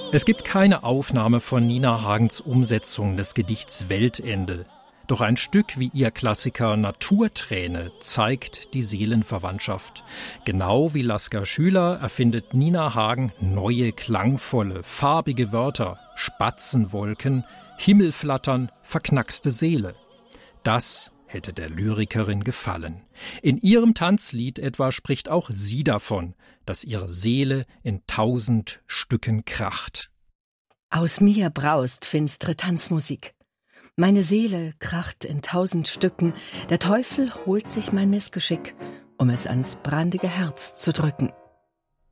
Es gibt keine Aufnahme von Nina Hagens Umsetzung des Gedichts Weltende. Doch ein Stück wie ihr Klassiker Naturträne zeigt die Seelenverwandtschaft. Genau wie Lasker Schüler erfindet Nina Hagen neue, klangvolle, farbige Wörter, Spatzenwolken, Himmelflattern, verknackste Seele. Das hätte der Lyrikerin gefallen. In ihrem Tanzlied etwa spricht auch sie davon, dass ihre Seele in 1000 Stücken kracht. Aus mir braust finstere Tanzmusik. Meine Seele kracht in 1000 Stücken. Der Teufel holt sich mein Missgeschick, um es ans brandige Herz zu drücken.